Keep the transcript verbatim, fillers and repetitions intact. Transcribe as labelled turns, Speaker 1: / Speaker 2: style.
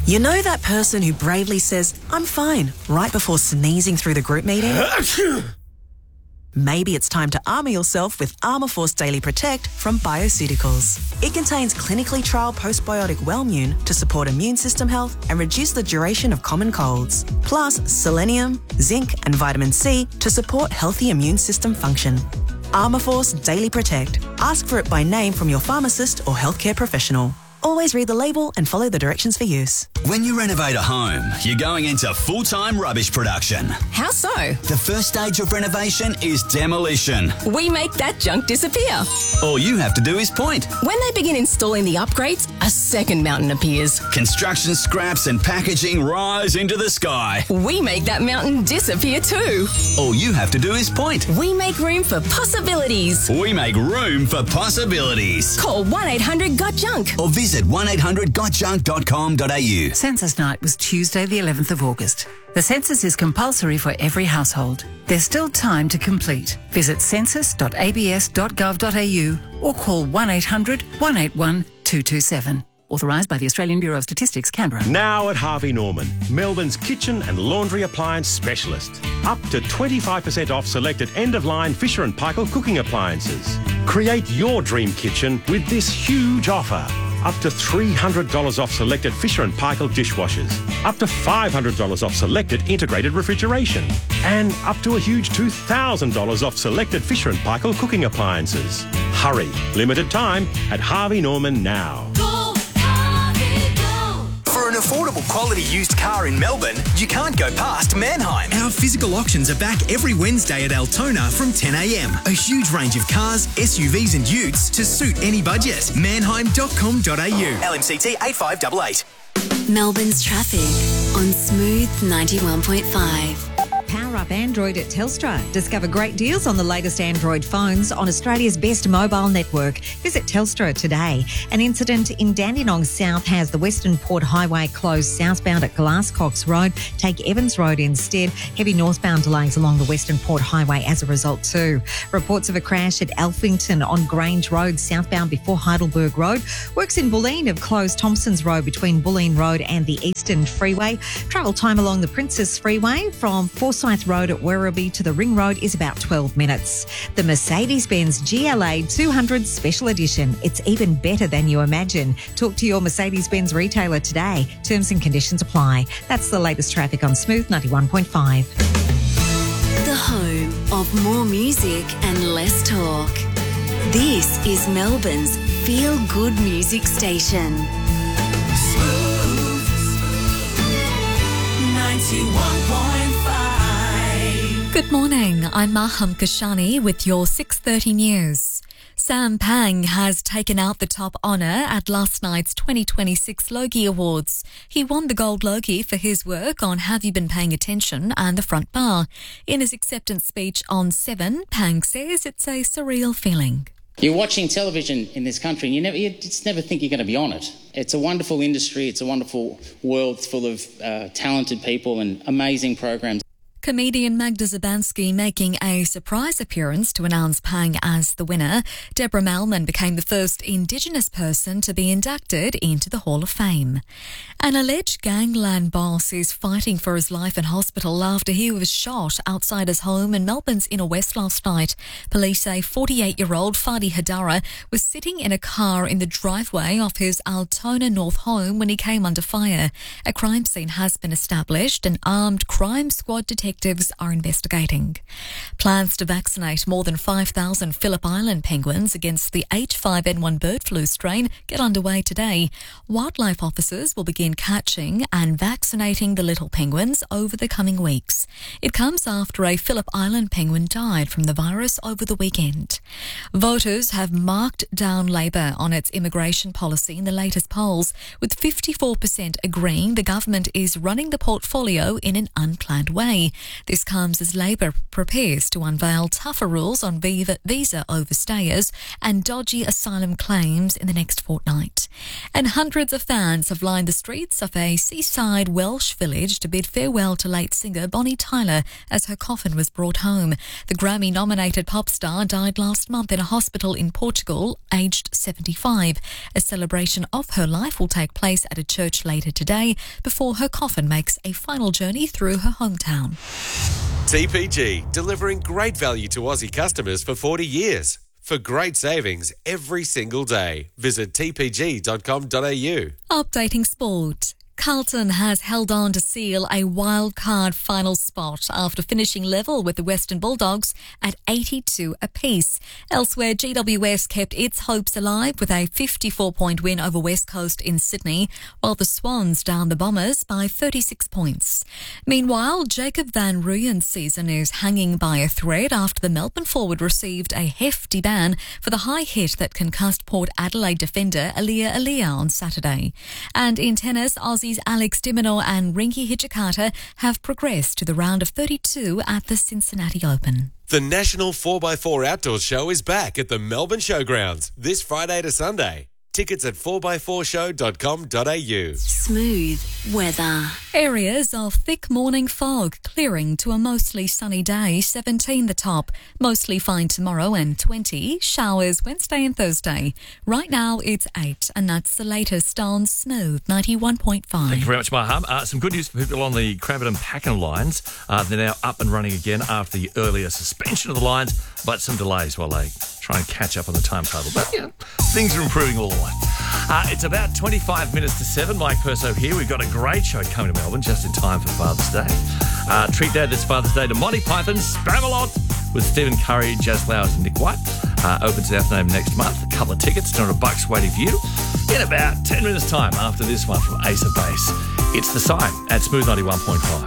Speaker 1: You know that person who bravely says, "I'm fine," right before sneezing through the group meeting? Maybe it's time to armour yourself with Armourforce Daily Protect from Bioceuticals. It contains clinically trialled postbiotic Wellmune to support immune system health and reduce the duration of common colds. Plus selenium, zinc and vitamin C to support healthy immune system function. Armourforce Daily Protect. Ask for it by name from your pharmacist or healthcare professional. Always read the label and follow the directions for use.
Speaker 2: When you renovate a home, you're going into full-time rubbish production.
Speaker 3: How so?
Speaker 2: The first stage of renovation is demolition.
Speaker 3: We make that junk disappear.
Speaker 2: All you have to do is point.
Speaker 3: When they begin installing the upgrades, a second mountain appears.
Speaker 2: Construction scraps and packaging rise into the sky.
Speaker 3: We make that mountain disappear too.
Speaker 2: All you have to do is point.
Speaker 3: We make room for possibilities.
Speaker 2: We make room for possibilities.
Speaker 3: Call one eight hundred got junk
Speaker 2: or visit one eight hundred got junk dot com dot a u.
Speaker 4: Census night was Tuesday the eleventh of August. The census is compulsory for every household. There's still time to complete. Visit census dot a b s dot gov dot a u or call one eight hundred one eight one two two seven. Authorised by the Australian Bureau of Statistics, Canberra.
Speaker 5: Now at Harvey Norman, Melbourne's kitchen and laundry appliance specialist. Up to twenty-five percent off selected end-of-line Fisher and Paykel cooking appliances. Create your dream kitchen with this huge offer. Up to three hundred dollars off selected Fisher and Paykel dishwashers. Up to five hundred dollars off selected integrated refrigeration. And up to a huge two thousand dollars off selected Fisher and Paykel cooking appliances. Hurry, limited time at Harvey Norman now.
Speaker 6: Go, Harvey, go.
Speaker 7: For an affordable quality used car in Melbourne, you can't go past Mannheim. Our physical auctions are back every Wednesday at Altona from ten a m. A huge range of cars, S U Vs and utes to suit any budget. mannheim dot com dot a u. L M C T eight five eight eight.
Speaker 8: Melbourne's traffic on Smooth ninety-one point five.
Speaker 9: Power up Android at Telstra. Discover great deals on the latest Android phones on Australia's best mobile network. Visit Telstra today. An incident in Dandenong South has the Western Port Highway closed southbound at Glasscox Road. Take Evans Road instead. Heavy northbound delays along the Western Port Highway as a result too. Reports of a crash at Alphington on Grange Road southbound before Heidelberg Road. Works in Bulleen have closed Thompson's Road between Bulleen Road and the Eastern Freeway. Travel time along the Princess Freeway from Forsyth Road at Werribee to the Ring Road is about twelve minutes. The Mercedes-Benz G L A two hundred Special Edition. It's even better than you imagine. Talk to your Mercedes-Benz retailer today. Terms and conditions apply. That's the latest traffic on Smooth ninety-one point five.
Speaker 8: The home of more music and less talk. This is Melbourne's feel-good music station.
Speaker 6: Smooth ninety-one point five.
Speaker 10: Good morning, I'm Maham Kashani with your six thirty news. Sam Pang has taken out the top honour at last night's twenty twenty-six Logie Awards. He won the Gold Logie for his work on Have You Been Paying Attention and The Front Bar. In his acceptance speech on Seven, Pang says it's a surreal feeling.
Speaker 11: You're watching television in this country and you never, you just never think you're going to be on it. It's a wonderful industry. It's a wonderful world full of uh, talented people and amazing programs.
Speaker 10: Comedian Magda Zabansky making a surprise appearance to announce Pang as the winner. Deborah Malman became the first Indigenous person to be inducted into the Hall of Fame. An alleged gangland boss is fighting for his life in hospital after he was shot outside his home in Melbourne's Inner West last night. Police say forty-eight-year-old Fadi Hadara was sitting in a car in the driveway of his Altona North home when he came under fire. A crime scene has been established and armed crime squad detectives are investigating. Plans to vaccinate more than five thousand Phillip Island penguins against the H five N one bird flu strain get underway today. Wildlife officers will begin catching and vaccinating the little penguins over the coming weeks. It comes after a Phillip Island penguin died from the virus over the weekend. Voters have marked down Labor on its immigration policy in the latest polls, with fifty-four percent agreeing the government is running the portfolio in an unplanned way. This comes as Labor prepares to unveil tougher rules on visa overstayers and dodgy asylum claims in the next fortnight. And hundreds of fans have lined the streets of a seaside Welsh village to bid farewell to late singer Bonnie Tyler as her coffin was brought home. The Grammy-nominated pop star died last month in a hospital in Portugal, aged seventy-five. A celebration of her life will take place at a church later today before her coffin makes a final journey through her hometown.
Speaker 12: T P G, delivering great value to Aussie customers for forty years. For great savings every single day, visit t p g dot com dot a u.
Speaker 10: Updating sport. Carlton has held on to seal a wild card final spot after finishing level with the Western Bulldogs at eighty-two apiece. Elsewhere, G W S kept its hopes alive with a fifty-four point win over West Coast in Sydney, while the Swans downed the Bombers by thirty-six points. Meanwhile, Jacob van Rooyen's season is hanging by a thread after the Melbourne forward received a hefty ban for the high hit that concussed Port Adelaide defender Aliyah Aliyah on Saturday. And in tennis, Aussie Alex de Minaur and Rinky Hijikata have progressed to the round of thirty-two at the Cincinnati Open.
Speaker 12: The National four by four Outdoors Show is back at the Melbourne Showgrounds this Friday to Sunday. Tickets at four by four show dot com dot a u.
Speaker 8: Smooth weather.
Speaker 10: Areas of thick morning fog clearing to a mostly sunny day, seventeen the top. Mostly fine tomorrow and twenty. Showers Wednesday and Thursday. Right now it's eight, and that's the latest on Smooth ninety-one point five.
Speaker 13: Thank you very much, Maham. Uh, some good news for people on the Crabbit-Pakenham lines. Uh, they're now up and running again after the earlier suspension of the lines, but some delays while they try and catch up on the timetable. But, you know, things are improving all the way. Uh, it's about twenty-five minutes to seven. Mike Perso here. We've got a great show coming to Melbourne just in time for Father's Day. Uh, treat Dad this Father's Day to Monty Python's Spamalot with Stephen Curry, Jazz Flowers and Nick White. Uh, opens at Athenome next month. A couple of tickets, two hundred bucks waiting for you in about ten minutes' time after this one from Ace of Base. It's The Sign at Smooth ninety-one point five.